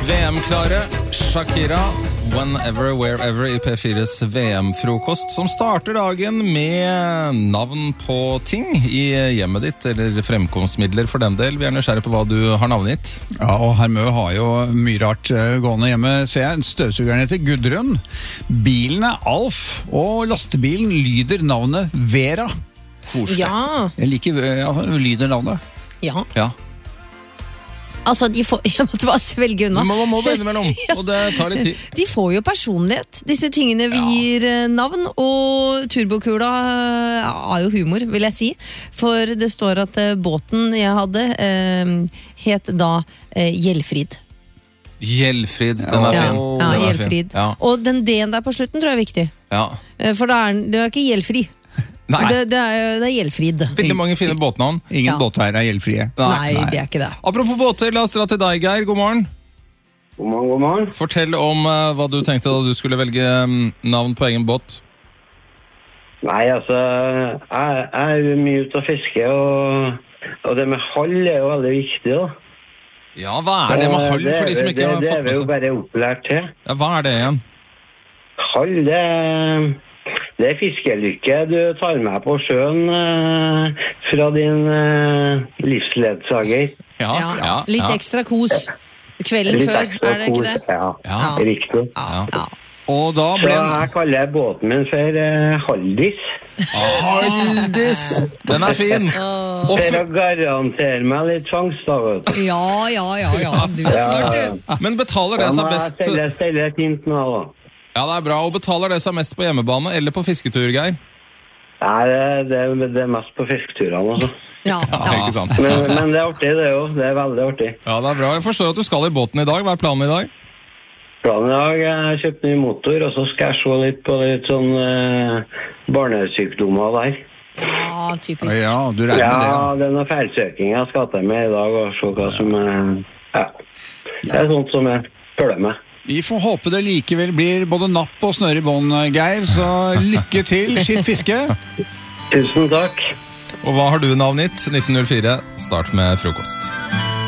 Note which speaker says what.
Speaker 1: VM-klare Shakira, Whenever, Wherever i P4s VM-frokost, som starter dagen med navn på ting i hjemmet ditt, eller fremkomstmidler for den del. Vi er nysgjerrig på hva du har navnet.
Speaker 2: Ja, og Hermø har jo mye rart gående hjemme, ser jeg. Støvsugeren heter Gudrun, bilen er Alf, og lastebilen lyder navnet Vera.
Speaker 1: Koselig.
Speaker 3: Ja.
Speaker 2: Jeg liker lyder navnet.
Speaker 3: Ja.
Speaker 1: Ja.
Speaker 3: Altså, jeg måtte bare velge unna.
Speaker 1: Men man må det innimellom, og det tar litt tid.
Speaker 3: De får jo personlighet, disse tingene vi gir navn, og turbokula er jo humor, vil jeg si. For det står at båten jeg hadde het da Gjelfrid.
Speaker 1: Gjelfrid, den er fin.
Speaker 3: Ja,
Speaker 1: Den er fin.
Speaker 3: Gjelfrid.
Speaker 1: Ja.
Speaker 3: Og den D-en der på slutten tror jeg er viktig.
Speaker 1: Ja.
Speaker 3: For det er ikke Gjelfri.
Speaker 1: Nei,
Speaker 3: Det er Gjelfrid.
Speaker 1: veldig mange fine båtnavn.
Speaker 2: Ingen
Speaker 3: Ja.
Speaker 2: båter her er gjeldfrie.
Speaker 3: Nei, det er ikke det.
Speaker 1: Apropos båter, la oss dra til deg, Geir. God morgen.
Speaker 4: God morgen.
Speaker 1: Fortell om hva du tenkte da du skulle velge navn på egen båt.
Speaker 4: Nei, altså, jeg er mye ute og fisker, og det med hall er jo veldig viktig, da.
Speaker 1: Ja, hva er det med hall for de som ikke har
Speaker 4: Det
Speaker 1: fått
Speaker 4: er vi
Speaker 1: med
Speaker 4: jo
Speaker 1: seg?
Speaker 4: bare opplært til.
Speaker 1: Ja, hva er det igjen?
Speaker 4: Hall, det er fiskelykke du tar med på sjøen fra din livsledsager.
Speaker 3: Ja, litt ekstra kos. Kvelden
Speaker 4: Litt
Speaker 3: før,
Speaker 4: ekstra
Speaker 3: er det ikke
Speaker 4: kos.
Speaker 3: det?
Speaker 4: Ja,
Speaker 1: Ja.
Speaker 4: riktig.
Speaker 3: Ja.
Speaker 2: Og da
Speaker 4: Så
Speaker 2: ble
Speaker 4: jeg kaller båten min for Haldis,
Speaker 1: Haldis! Den er fin! Og
Speaker 4: for å garantere meg litt fangst, da, vet du.
Speaker 3: Ja. Du er smart, du.
Speaker 1: Men betaler det
Speaker 4: Da må
Speaker 1: seg
Speaker 4: jeg
Speaker 1: best?
Speaker 4: stelle et hint nå, da.
Speaker 1: Ja, det er bra. Og betaler det seg mest på hjemmebane eller på fisketur, Geir?
Speaker 4: Nei, det er mest på fisketurene, altså.
Speaker 3: Ja.
Speaker 1: Ikke sant?
Speaker 4: Men det er artig, det jo. Det er veldig artig.
Speaker 1: Ja, det er bra. Jeg forstår at du skal i båten i dag. Hva er planen i dag?
Speaker 4: Planen i dag er å kjøpe ny motor, og så skal jeg se litt på litt sånn barnesykdommer der.
Speaker 3: Ja, typisk.
Speaker 2: Ja, du regner
Speaker 4: Ja,
Speaker 2: med det.
Speaker 4: det er noe feilsøking jeg skal til med i dag, og se hva som ja. Det er sånt som jeg følger med.
Speaker 2: Vi får håpe det likevel blir både napp og snøre i bånd, Geir, så lykke til, skitt fiske.
Speaker 4: Tusen takk.
Speaker 1: Og hva har du navnet? 1904. Start med frokost.